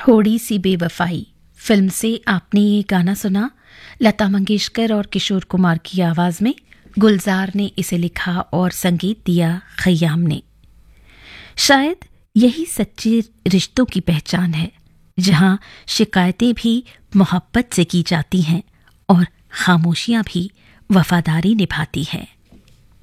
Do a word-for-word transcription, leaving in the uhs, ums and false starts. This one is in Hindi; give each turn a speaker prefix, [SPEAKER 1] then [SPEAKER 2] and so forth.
[SPEAKER 1] थोड़ी सी बेवफाई फिल्म से आपने ये गाना सुना। लता मंगेशकर और किशोर कुमार की आवाज में गुलजार ने इसे लिखा और संगीत दिया खय्याम ने। शायद यही सच्चे रिश्तों की पहचान है, जहां शिकायतें भी मोहब्बत से की जाती हैं और खामोशियां भी वफादारी निभाती हैं।